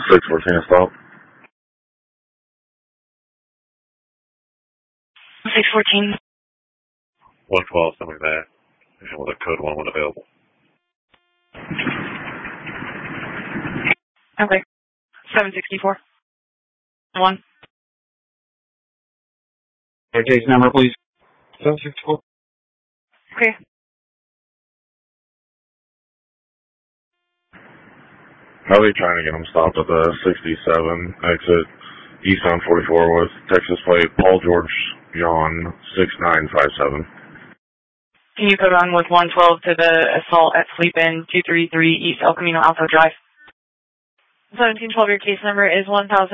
614 stop. 614. 112, something like that. With a code 1 when available. Okay. 764. 1. Case number, please. 764. Okay. I'll be trying to get them stopped at the 67 exit east on 44 with Texas plate Paul George John 6957. Can you put on with 112 to the assault at Sleep Inn 233 East El Camino Alto Drive? 1712, your case number is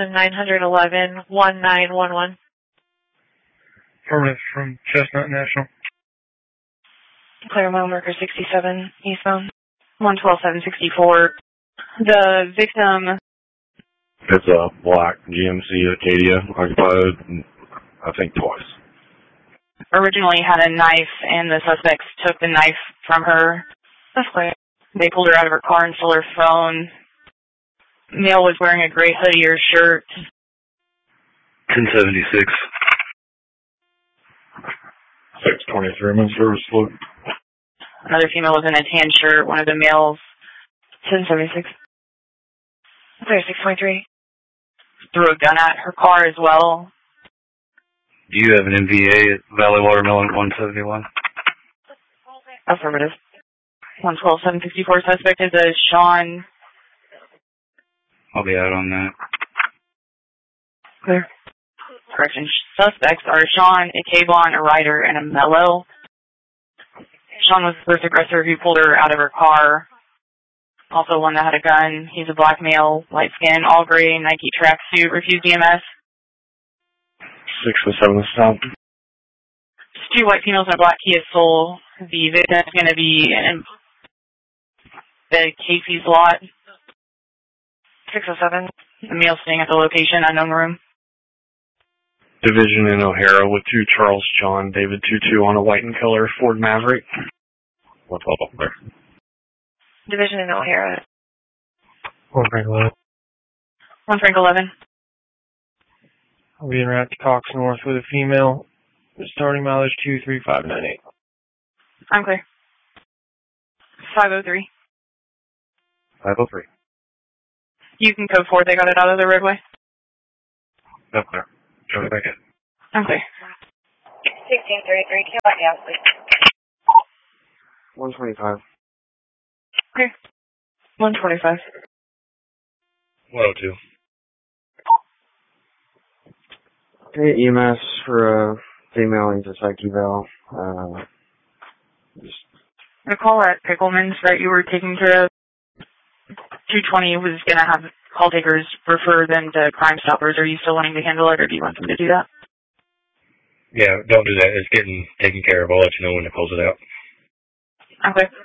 1911-1911. Affirmative from Chestnut National. Clear mile marker 67 eastbound. 112-764. The victim... It's a black GMC Acadia, occupied, I think, twice. Originally had a knife, and the suspects took the knife from her. That's clear. They pulled her out of her car and stole her phone. Male was wearing a gray hoodie or shirt. 1076. 623, Minnesota Slope. Another female was in a tan shirt. One of the males, 1076. Clear 623. Threw a gun at her car as well. Do you have an MVA at Valley Watermelon 171? Affirmative. 112-764 suspect is a Sean. I'll be out on that. Clear. Correction. Suspects are Sean, a Kayvon, a Ryder, and a Mello. Sean was the first aggressor who pulled her out of her car. Also one that had a gun. He's a black male, light skin, all gray, Nike tracksuit, refused EMS. 6 to 7 stop. Just 2 white females and a black Kia Soul. The victim is going to be in the Casey's lot. 607. The male staying at the location, unknown room. Division in O'Hara with 2 Charles John David 22 on a white and color Ford Maverick. 112 up there. Division in O'Hara. 1 Frank 11. 1 Frank 11. I'll be en route to Cox North with a female. Starting mileage 23598. I'm clear. 503. 503. You can code 4. They got it out of the roadway. Up there. Go back in. I'm clear. 1633. Can you let me out, please? 125. Okay. 125. 102. Okay, EMS for a female into psych eval. The call at Pickleman's that you were taking care of, 220 was going to have call takers refer them to Crime Stoppers. Are you still wanting to handle it, or do you want them to do that? Yeah, don't do that. It's getting taken care of. I'll let you know when to close it out. Okay.